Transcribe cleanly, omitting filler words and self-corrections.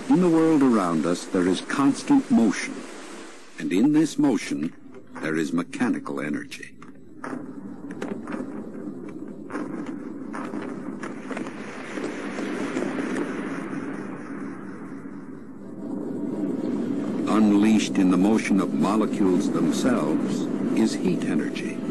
In the world around us, there is constant motion. And in this motion, there is mechanical energy. Unleashed in the motion of molecules themselves is heat energy.